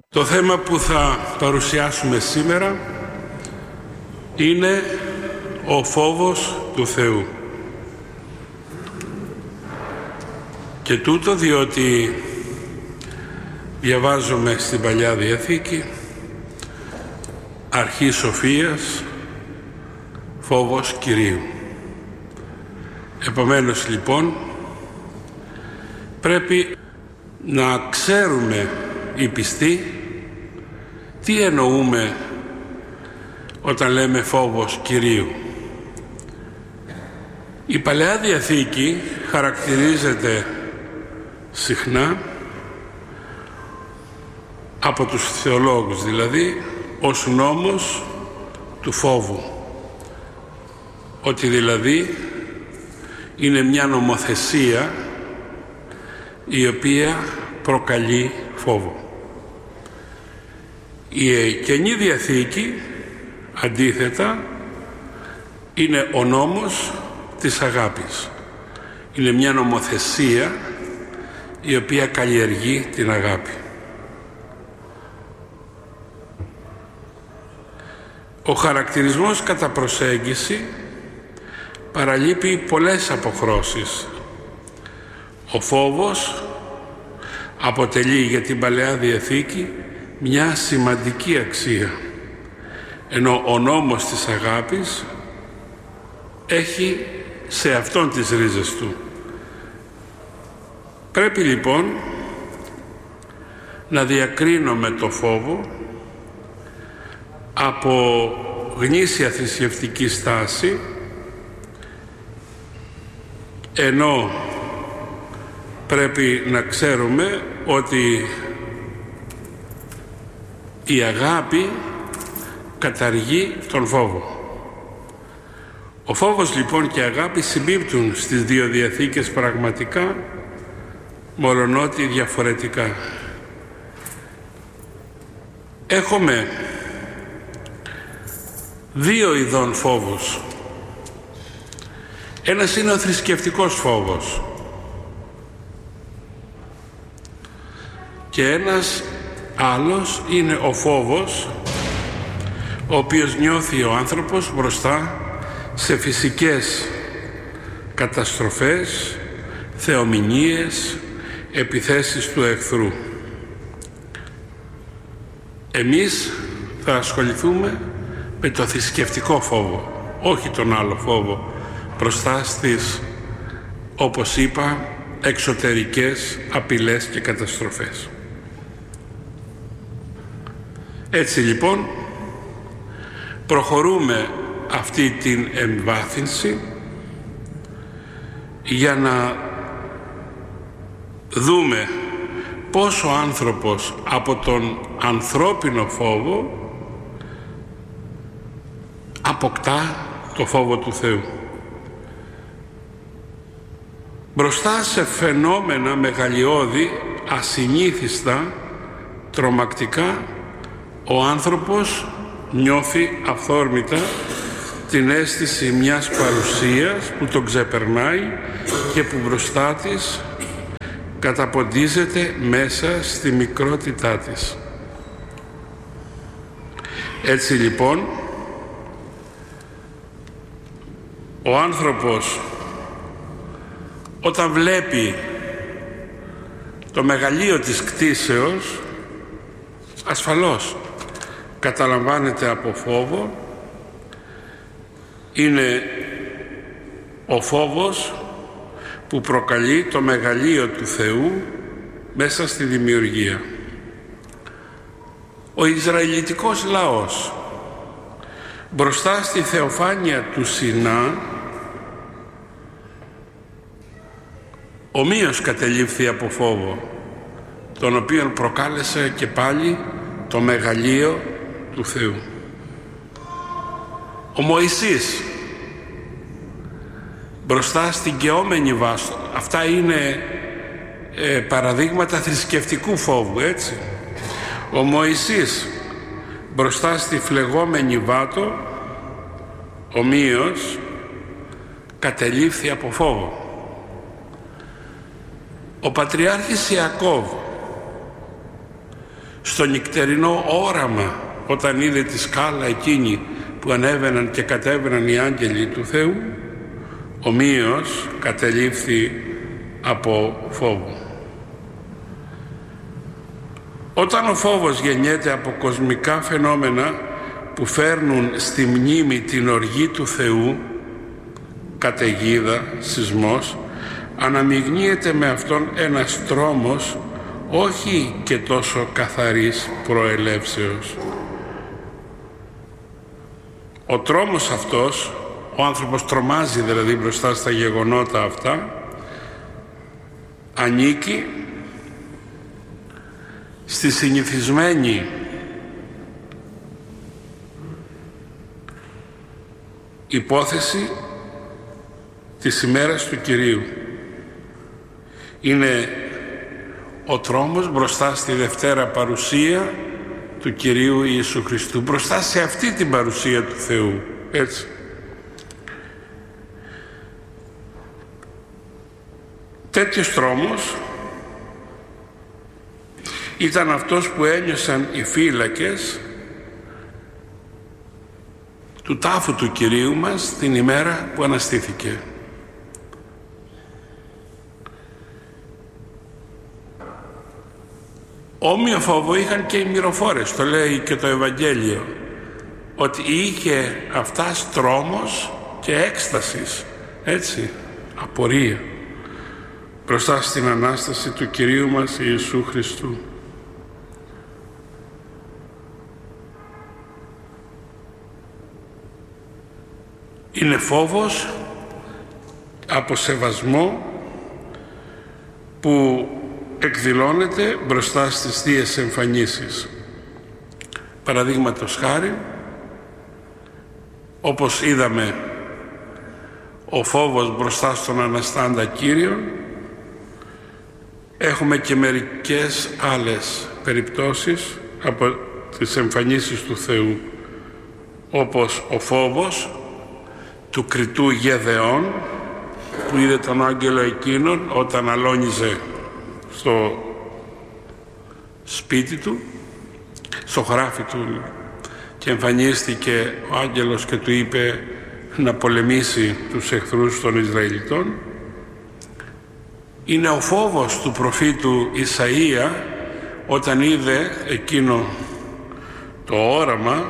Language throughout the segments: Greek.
Το θέμα που θα παρουσιάσουμε σήμερα είναι ο φόβος του Θεού. Και τούτο διότι διαβάζουμε στην Παλιά Διαθήκη αρχή σοφίας, φόβος Κυρίου. Επομένως λοιπόν πρέπει να ξέρουμε οι πιστοί τι εννοούμε όταν λέμε φόβος Κυρίου. Η Παλαιά Διαθήκη χαρακτηρίζεται συχνά από τους θεολόγους δηλαδή ως νόμος του φόβου, ότι δηλαδή είναι μια νομοθεσία η οποία προκαλεί φόβο. Η Καινή Διαθήκη αντίθετα είναι ο νόμος της αγάπης. Είναι μια νομοθεσία η οποία καλλιεργεί την αγάπη. Ο χαρακτηρισμός κατά προσέγγιση παραλείπει πολλές αποχρώσεις. Ο φόβος αποτελεί για την Παλαιά Διαθήκη μια σημαντική αξία, ενώ ο νόμος της αγάπης έχει σε αυτόν τις ρίζες του. Πρέπει λοιπόν να διακρίνουμε το φόβο από γνήσια θρησκευτική στάση, ενώ πρέπει να ξέρουμε ότι η αγάπη καταργεί τον φόβο. Ο φόβος λοιπόν και η αγάπη συμπίπτουν στις δύο διαθήκες πραγματικά, μολονότι διαφορετικά. Έχουμε δύο ειδών φόβους. Ένας είναι ο θρησκευτικός φόβος και ένας άλλος είναι ο φόβος ο οποίος νιώθει ο άνθρωπος μπροστά σε φυσικές καταστροφές, θεομηνίες, επιθέσεις του εχθρού. Εμείς θα ασχοληθούμε με το θρησκευτικό φόβο, όχι τον άλλο φόβο μπροστά στις, όπως είπα, εξωτερικές απειλές και καταστροφές. Έτσι λοιπόν προχωρούμε αυτή την εμβάθυνση για να δούμε πώς ο άνθρωπος από τον ανθρώπινο φόβο αποκτά το φόβο του Θεού. Μπροστά σε φαινόμενα μεγαλειώδη, ασυνήθιστα, τρομακτικά, ο άνθρωπος νιώθει αυθόρμητα την αίσθηση μιας παρουσίας που τον ξεπερνάει και που μπροστά της καταποντίζεται μέσα στη μικρότητά της. Έτσι λοιπόν ο άνθρωπος όταν βλέπει το μεγαλείο της κτήσεως ασφαλώς καταλαμβάνεται από φόβο. Είναι ο φόβος που προκαλεί το μεγαλείο του Θεού μέσα στη δημιουργία. Ο Ισραηλιτικός λαός μπροστά στη θεοφάνεια του Σινά ομοίως κατελήφθη από φόβο, τον οποίον προκάλεσε και πάλι το μεγαλείο του Θεού. Ο Μωυσής μπροστά στην καιόμενη βάσο, αυτά είναι παραδείγματα θρησκευτικού φόβου, έτσι. Ο Μωυσής μπροστά στη φλεγόμενη βάτο ομοίως κατελήφθη από φόβο. Ο Πατριάρχης Ιακώβ στο νυκτερινό όραμα, όταν είδε τη σκάλα εκείνη που ανέβαιναν και κατέβαιναν οι άγγελοι του Θεού, ομοίως κατελήφθη από φόβο. Όταν ο φόβος γεννιέται από κοσμικά φαινόμενα που φέρνουν στη μνήμη την οργή του Θεού, καταιγίδα, σεισμός, αναμειγνύεται με αυτόν ένας τρόμος όχι και τόσο καθαρής προελεύσεως. Ο τρόμος αυτός, ο άνθρωπος τρομάζει δηλαδή μπροστά στα γεγονότα αυτά, ανήκει στη συνηθισμένη υπόθεση της ημέρας του Κυρίου. Είναι ο τρόμος μπροστά στη Δευτέρα παρουσία του Κυρίου Ιησού Χριστού, μπροστά σε αυτή την παρουσία του Θεού. Έτσι. Τέτοιος τρόμος ήταν αυτός που ένιωσαν οι φύλακες του τάφου του Κυρίου μας την ημέρα που αναστήθηκε. Όμοιο φόβο είχαν και οι μυροφόρες, το λέει και το Ευαγγέλιο, ότι είχε αυτάς τρόμος και έκστασης, έτσι, απορία, μπροστά στην Ανάσταση του Κυρίου μας Ιησού Χριστού. Είναι φόβος από σεβασμό που εκδηλώνεται μπροστά στις Θείες Εμφανίσεις. Παραδείγματος χάρη, όπως είδαμε, ο φόβος μπροστά στον Αναστάντα Κύριον, έχουμε και μερικές άλλες περιπτώσεις από τις εμφανίσεις του Θεού, όπως ο φόβος του κριτού Γεδεών, που είδε τον άγγελο εκείνον όταν αλώνιζε στο σπίτι του, στο χωράφι του, και εμφανίστηκε ο άγγελος και του είπε να πολεμήσει τους εχθρούς των Ισραηλιτών. Είναι ο φόβος του προφήτου Ισαΐα όταν είδε εκείνο το όραμα,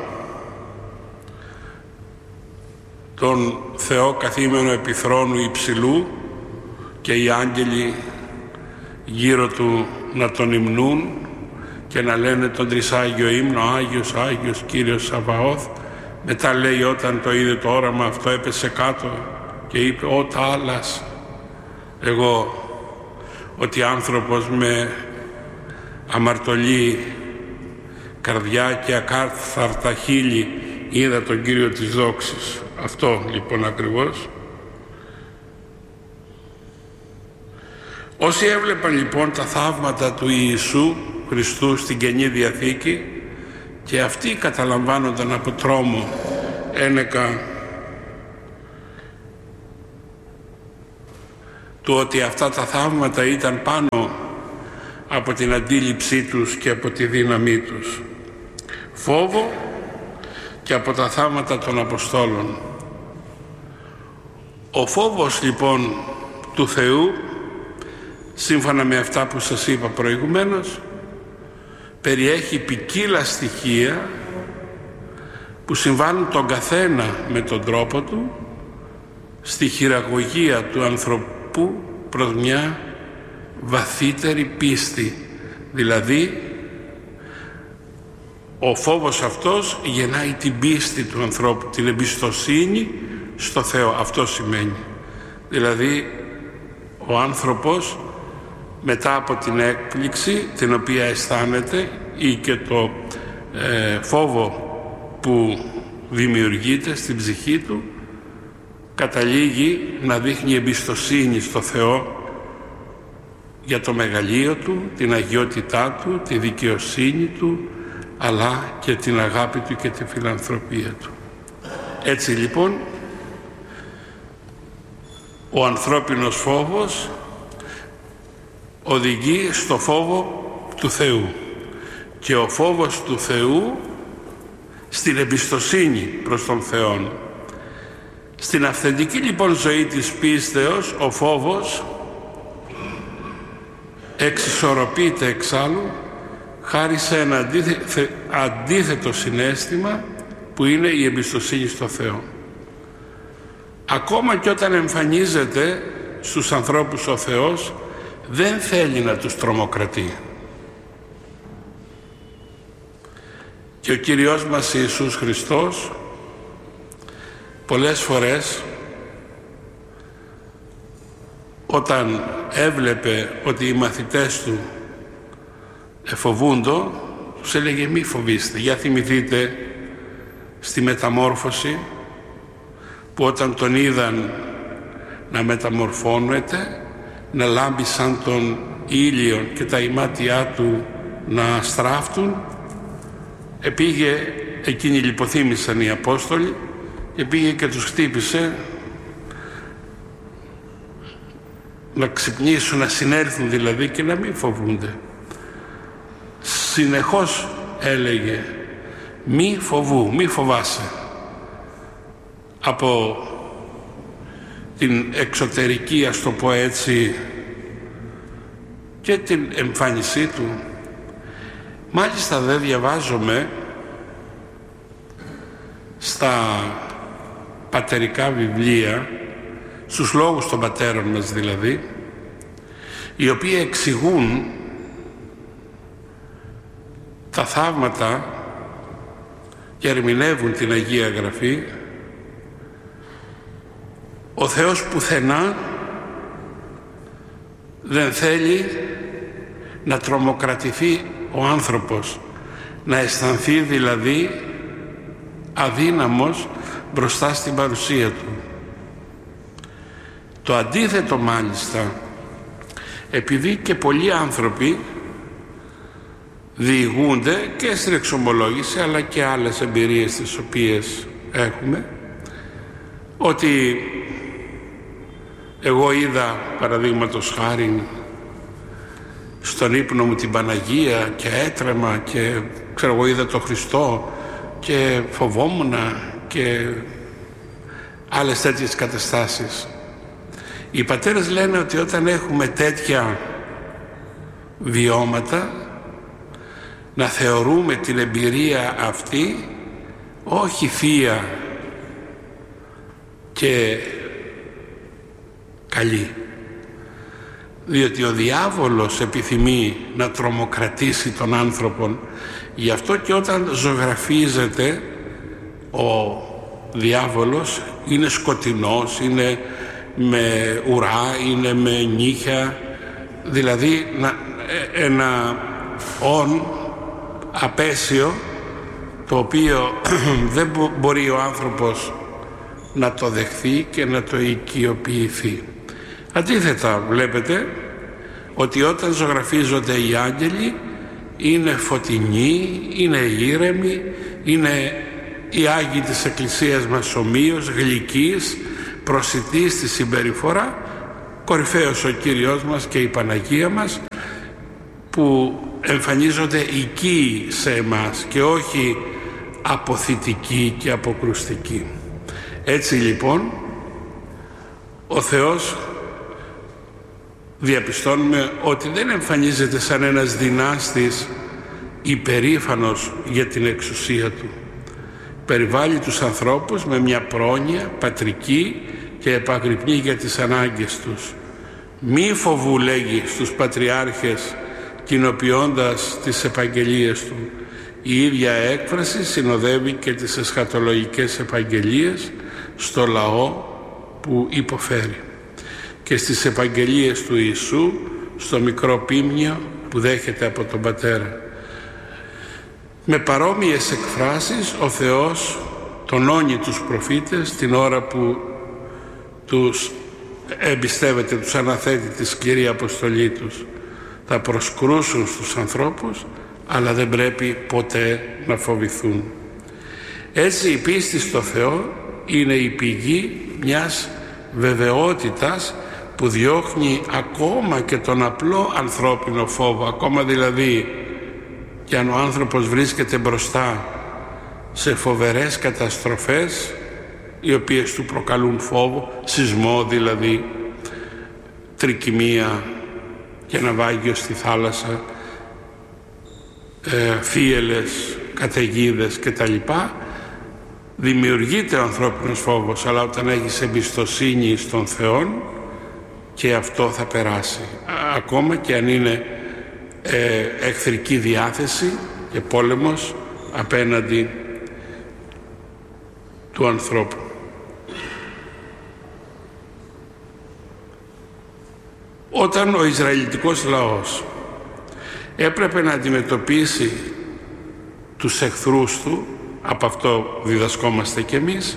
τον Θεό καθήμενο επί θρόνου υψηλού και οι άγγελοι γύρω του να τον υμνούν και να λένε τον τρισάγιο ύμνο, Άγιος, Άγιος Κύριος Σαβαώθ. Μετά λέει, όταν το είδε το όραμα αυτό, έπεσε κάτω και είπε, «Ω τάλας, εγώ ότι άνθρωπος με αμαρτωλή καρδιά και ακάθαρτα χείλη είδα τον Κύριο της δόξης». Αυτό λοιπόν ακριβώς. Όσοι έβλεπαν λοιπόν τα θαύματα του Ιησού Χριστού στην Καινή Διαθήκη, και αυτοί καταλαμβάνονταν από τρόμο ένεκα του ότι αυτά τα θαύματα ήταν πάνω από την αντίληψή τους και από τη δύναμή τους. Φόβο και από τα θαύματα των Αποστόλων. Ο φόβος λοιπόν του Θεού, σύμφωνα με αυτά που σας είπα προηγουμένως, περιέχει ποικίλα στοιχεία που συμβάλλουν τον καθένα με τον τρόπο του στη χειραγωγία του ανθρωπού προς μια βαθύτερη πίστη. Δηλαδή ο φόβος αυτός γεννάει την πίστη του ανθρώπου, την εμπιστοσύνη στο Θεό. Αυτό σημαίνει. Δηλαδή ο άνθρωπος μετά από την έκπληξη την οποία αισθάνεται ή και το φόβο που δημιουργείται στην ψυχή του, καταλήγει να δείχνει εμπιστοσύνη στο Θεό για το μεγαλείο του, την αγιότητά του, τη δικαιοσύνη του, αλλά και την αγάπη του και τη φιλανθρωπία του. Έτσι λοιπόν ο ανθρώπινος φόβος οδηγεί στο φόβο του Θεού. και ο φόβος του Θεού στην εμπιστοσύνη προς τον Θεό. Στην αυθεντική λοιπόν ζωή της πίστεως ο φόβος εξισορροπείται εξάλλου χάρη σε ένα αντίθετο συναίσθημα που είναι η εμπιστοσύνη στο Θεό. Ακόμα και όταν εμφανίζεται στους ανθρώπους ο Θεός, δεν θέλει να τους τρομοκρατεί. Και ο Κύριος μας Ιησούς Χριστός πολλές φορές όταν έβλεπε ότι οι μαθητές του εφοβούντο, τους έλεγε μη φοβήστε. Για θυμηθείτε στη μεταμόρφωση που όταν τον είδαν να μεταμορφώνεται, να λάμπει σαν τον ήλιο και τα ημάτια του να στράφτουν, επήγε, εκείνοι λιποθύμησαν οι Απόστολοι, και πήγε και τους χτύπησε να ξυπνήσουν, να συνέλθουν δηλαδή και να μην φοβούνται. Συνεχώς έλεγε μη φοβού, μη φοβάσαι. Από την εξωτερική, ας το πω έτσι, και την εμφάνισή του. Μάλιστα δεν διαβάζομαι στα πατερικά βιβλία, στους λόγους των πατέρων μας δηλαδή, οι οποίοι εξηγούν τα θαύματα και ερμηνεύουν την Αγία Γραφή. Ο Θεός πουθενά δεν θέλει να τρομοκρατηθεί ο άνθρωπος, να αισθανθεί δηλαδή αδύναμος μπροστά στην παρουσία του. Το αντίθετο μάλιστα, επειδή και πολλοί άνθρωποι διηγούνται και στην εξομολόγηση αλλά και άλλες εμπειρίες τις οποίες έχουμε, ότι εγώ είδα παραδείγματος χάριν στον ύπνο μου την Παναγία και έτρεμα και ξέρω εγώ είδα τον Χριστό και φοβόμουνα και άλλες τέτοιες καταστάσεις. Οι πατέρες λένε ότι όταν έχουμε τέτοια βιώματα να θεωρούμε την εμπειρία αυτή όχι θεία και καλή, διότι ο διάβολος επιθυμεί να τρομοκρατήσει τον άνθρωπον. Γι' αυτό και όταν ζωγραφίζεται ο διάβολος είναι σκοτεινός, είναι με ουρά, είναι με νύχια, δηλαδή ένα απέσιο το οποίο δεν μπορεί ο άνθρωπος να το δεχθεί και να το οικειοποιηθεί. Αντίθετα βλέπετε ότι όταν ζωγραφίζονται οι άγγελοι είναι φωτεινοί, είναι ήρεμοι, είναι οι Άγιοι της Εκκλησίας μας ομοίως, γλυκείς, προσιτοί στη συμπεριφορά, κορυφαίος ο Κύριος μας και η Παναγία μας που εμφανίζονται οικοί σε εμάς και όχι αποθητικοί και αποκρουστικοί. Έτσι λοιπόν ο Θεός διαπιστώνουμε ότι δεν εμφανίζεται σαν ένας δυνάστης υπερήφανος για την εξουσία του. Περιβάλλει τους ανθρώπους με μια πρόνοια πατρική και επαγρυπνεί για τις ανάγκες τους. Μη φοβού, λέγει στους πατριάρχες κοινοποιώντας τις επαγγελίες του. Η ίδια έκφραση συνοδεύει και τις εσχατολογικές επαγγελίες στο λαό που υποφέρει και στις επαγγελίες του Ιησού στο μικρό πίμνιο που δέχεται από τον Πατέρα. Με παρόμοιες εκφράσεις ο Θεός τονώνει τους προφήτες την ώρα που τους εμπιστεύεται, τους αναθέτει τη σκληρή αποστολή τους. Θα προσκρούσουν στους ανθρώπους αλλά δεν πρέπει ποτέ να φοβηθούν. Έτσι η πίστη στο Θεό είναι η πηγή μιας βεβαιότητας που διώχνει ακόμα και τον απλό ανθρώπινο φόβο, ακόμα δηλαδή και αν ο άνθρωπος βρίσκεται μπροστά σε φοβερές καταστροφές οι οποίες του προκαλούν φόβο, σεισμό δηλαδή, τρικυμία και ναυάγιο στη θάλασσα, θύελλες, καταιγίδες κτλ. Δημιουργείται ο ανθρώπινος φόβος, αλλά όταν έχεις εμπιστοσύνη στον Θεό και αυτό θα περάσει. Ακόμα και αν είναι εχθρική διάθεση και πόλεμος απέναντι του ανθρώπου. Όταν ο Ισραηλιτικός λαός έπρεπε να αντιμετωπίσει τους εχθρούς του, από αυτό διδασκόμαστε κι εμείς,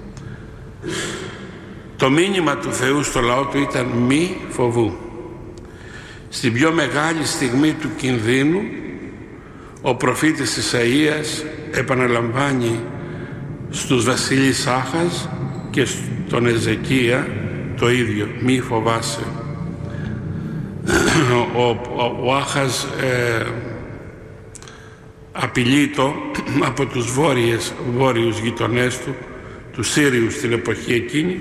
το μήνυμα του Θεού στο λαό του ήταν μη φοβού. Στην πιο μεγάλη στιγμή του κινδύνου ο προφήτης Ισαΐας επαναλαμβάνει στους βασιλείς Άχαζ και στον Εζεκία το ίδιο, μη φοβάσαι. Ο Άχαζ απειλείτο από τους βόρειους γειτονές του, τους Σύριους στην εποχή εκείνη,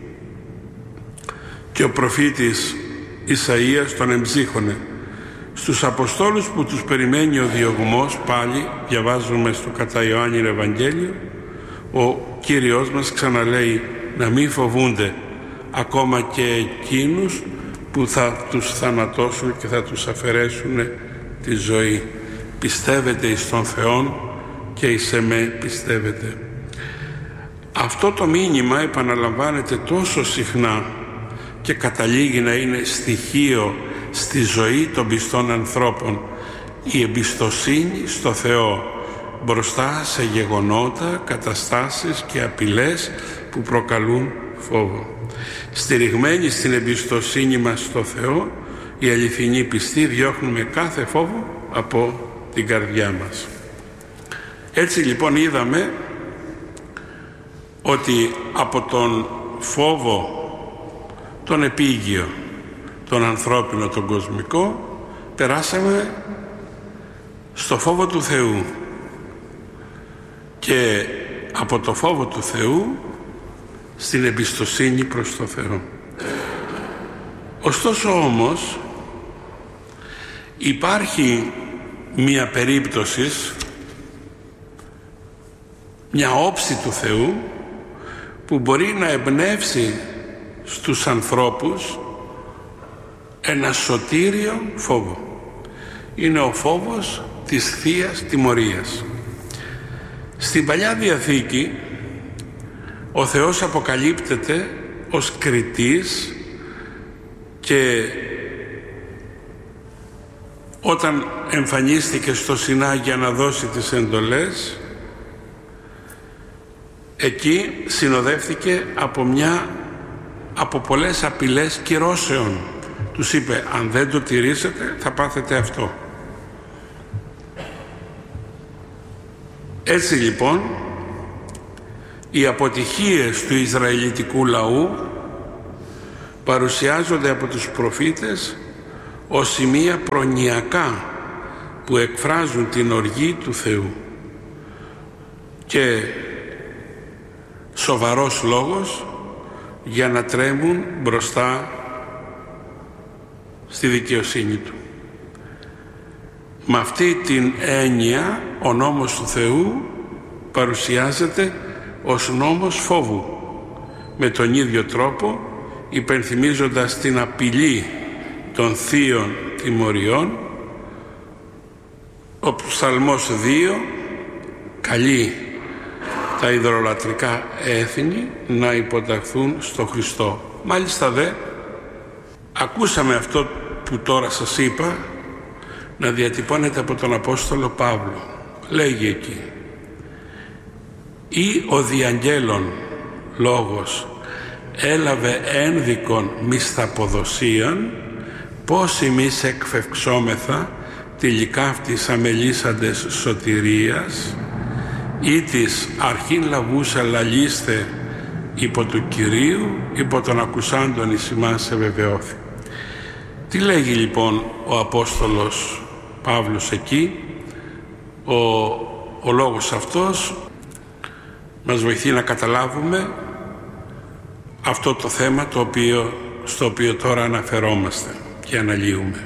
και ο προφήτης Ισαΐας τον εμψύχωνε. Στους Αποστόλους που τους περιμένει ο διωγμός, πάλι διαβάζουμε στο κατά Ιωάννη Ευαγγέλιο, ο Κύριος μας ξαναλέει να μην φοβούνται ακόμα και εκείνους που θα τους θανατώσουν και θα τους αφαιρέσουν τη ζωή. Πιστεύετε εις τον Θεόν και εις εμέ πιστεύετε. Αυτό το μήνυμα επαναλαμβάνεται τόσο συχνά και καταλήγει να είναι στοιχείο στη ζωή των πιστών ανθρώπων, η εμπιστοσύνη στο Θεό μπροστά σε γεγονότα, καταστάσεις και απειλές που προκαλούν φόβο. Στηριγμένοι στην εμπιστοσύνη μας στο Θεό, οι αληθινοί πιστοί διώχνουμε κάθε φόβο από την καρδιά μας. Έτσι λοιπόν είδαμε ότι από τον φόβο τον επίγειο, τον ανθρώπινο, τον κοσμικό, περάσαμε στο φόβο του Θεού και από το φόβο του Θεού στην εμπιστοσύνη προς το Θεό. Ωστόσο όμως υπάρχει μία περίπτωση, μια όψη του Θεού που μπορεί να εμπνεύσει στους ανθρώπους ένα σωτήριο φόβο. Είναι ο φόβος της Θείας Τιμωρίας. Στην Παλιά Διαθήκη ο Θεός αποκαλύπτεται ως κριτής και όταν εμφανίστηκε στο Σινά για να δώσει τις εντολές, εκεί συνοδεύτηκε από πολλές απειλές κυρώσεων. Τους είπε, αν δεν το τηρήσετε θα πάθετε αυτό. Έτσι λοιπόν οι αποτυχίες του Ισραηλιτικού λαού παρουσιάζονται από τους προφήτες ως σημεία προνοιακά που εκφράζουν την οργή του Θεού και σοβαρός λόγος για να τρέμουν μπροστά στη δικαιοσύνη του. Με αυτή την έννοια ο νόμος του Θεού παρουσιάζεται ως νόμος φόβου, με τον ίδιο τρόπο υπενθυμίζοντας την απειλή των θείων τιμωριών. Ο Ψαλμός 2 καλεί τα ιδωλολατρικά έθνη να υποταχθούν στο Χριστό. Μάλιστα ακούσαμε αυτό που τώρα σας είπα να διατυπώνεται από τον Απόστολο Παύλο. Λέγει εκεί, ή ο διαγγέλων λόγος έλαβε ένδικον μισθαποδοσίαν, πώς εμείς εκφευξόμεθα τη λικάφτης αμελήσαντες σωτηρίας, ή της αρχήν λαβούσα λαλίστε υπό του Κυρίου, υπό τον ακουσάντων εις ημάς ευεβαιώθη. Τι λέγει λοιπόν ο Απόστολος Παύλος εκεί? Ο λόγος αυτός μας βοηθεί να καταλάβουμε αυτό το θέμα στο οποίο τώρα αναφερόμαστε και αναλύουμε.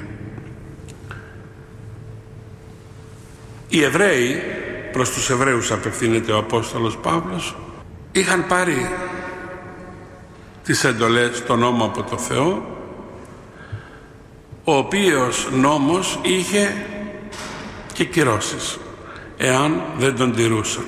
Οι Εβραίοι, προς τους Εβραίους απευθύνεται ο Απόστολος Παύλος, είχαν πάρει τις εντολές, τον νόμο από το Θεό, ο οποίος νόμος είχε και κυρώσεις εάν δεν τον τηρούσαν.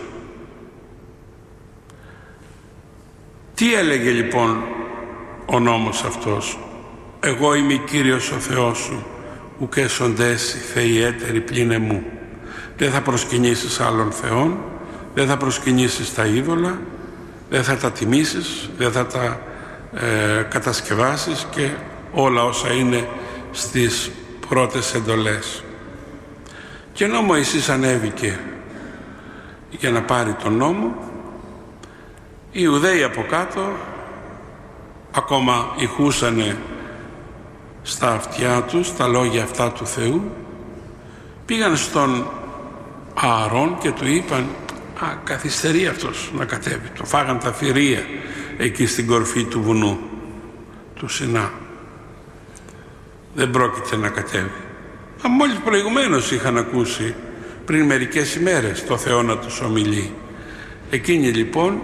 Τι έλεγε λοιπόν ο νόμος αυτός? Εγώ είμαι Κύριος ο Θεός σου, ουκ έσοντες θεοί έτεροι πλην εμού. Δεν θα προσκυνήσεις άλλων θεών, δεν θα προσκυνήσεις τα είδωλα, δεν θα τα τιμήσεις, δεν θα τα κατασκευάσεις και όλα όσα είναι στις πρώτες εντολές. Και ενώ Μωυσής ανέβηκε για να πάρει τον νόμο, οι Ιουδαίοι από κάτω ακόμα ηχούσανε στα αυτιά τους τα λόγια αυτά του Θεού, πήγαν στον Ααρών και του είπαν καθυστερεί αυτός να κατέβει. Το φάγαν τα θηρία εκεί στην κορφή του βουνού του Σινά. Δεν πρόκειται να κατέβει. Μόλις προηγουμένως είχαν ακούσει πριν μερικές ημέρες το Θεό να τους ομιλεί. Εκείνοι λοιπόν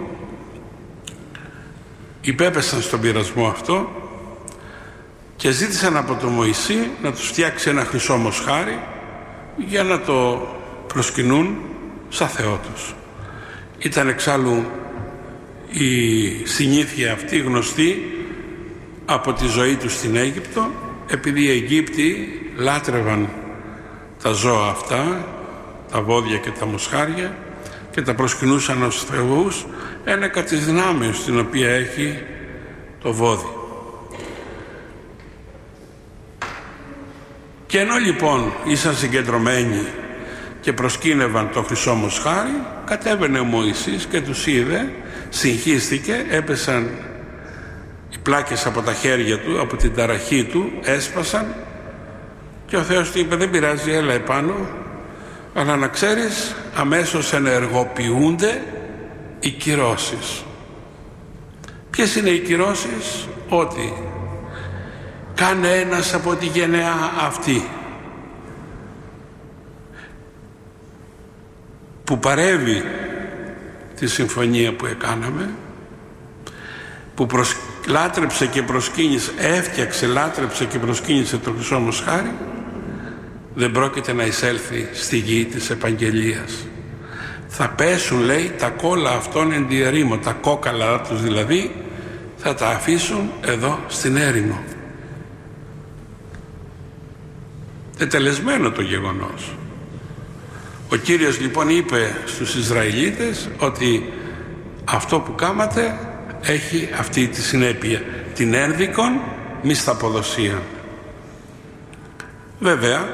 υπέπεσαν στον πειρασμό αυτό και ζήτησαν από τον Μωυσή να τους φτιάξει ένα χρυσό μοσχάρι για να το προσκυνούν σαν Θεό τους. Ήταν εξάλλου η συνήθεια αυτή γνωστή από τη ζωή τους στην Αίγυπτο, επειδή οι Αιγύπτιοι λάτρευαν τα ζώα αυτά, τα βόδια και τα μοσχάρια, και τα προσκυνούσαν ως θεούς, ένεκα της δυνάμεως την οποία έχει το βόδι. Και ενώ λοιπόν ήσαν συγκεντρωμένοι και προσκύνευαν το χρυσό μοσχάρι, κατέβαινε ο Μωυσής και τους είδε, συγχύστηκε, έπεσαν οι πλάκες από τα χέρια του, από την ταραχή του, έσπασαν και ο Θεός του είπε: δεν πειράζει, έλα επάνω, αλλά να ξέρεις, αμέσως ενεργοποιούνται οι κυρώσεις. Ποιες είναι οι κυρώσεις? Ότι κάνε ένας από τη γενεά αυτή που παρεύει τη συμφωνία που έκαναμε, που λάτρεψε και προσκύνησε, έφτιαξε, λάτρεψε και προσκύνησε το χρυσό μοσχάρι, δεν πρόκειται να εισέλθει στη γη της επαγγελίας. Θα πέσουν, λέει, τα κόλλα αυτών εν τη ερήμο, τα κόκαλα τους δηλαδή, θα τα αφήσουν εδώ στην έρημο. Τετελεσμένο το γεγονός. Ο Κύριος λοιπόν είπε στους Ισραηλίτες ότι αυτό που κάματε έχει αυτή τη συνέπεια, την ένδικον μισθαποδοσία. Βέβαια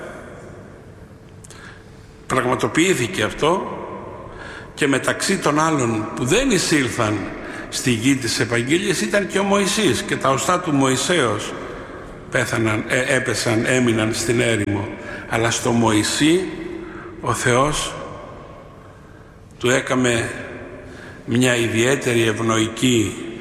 πραγματοποιήθηκε αυτό και μεταξύ των άλλων που δεν εισήλθαν στη γη της επαγγέλιας ήταν και ο Μωυσής, και τα οστά του Μωυσέως έπεσαν, έμειναν στην έρημο. Αλλά στο Μωυσή ο Θεός του έκαμε μια ιδιαίτερη ευνοϊκή